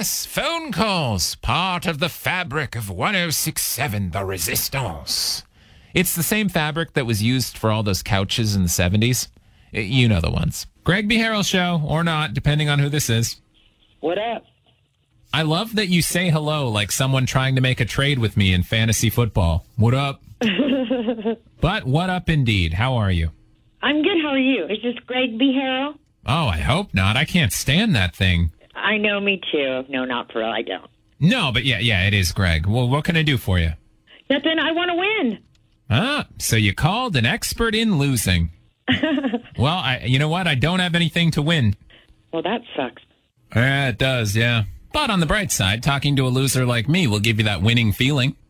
Yes, phone calls, part of the fabric of 1067 The Resistance. It's the same fabric that was used for all those couches in the 70s. You know the ones. Greg B. Harrell Show, or not, depending on who this is. What up? I love that you say hello like someone trying to make a trade with me in fantasy football. What up? But what up indeed. How are you? I'm good. How are you? Is this Greg B. Harrell? Oh, I hope not. I can't stand that thing. I know, me too. No, not for real. I don't. No, but yeah, it is Greg. Well, what can I do for you? Nothing. I want to win. Ah, so you called an expert in losing. Well, you know what? I don't have anything to win. Well, that sucks. It does, yeah. But on the bright side, talking to a loser like me will give you that winning feeling.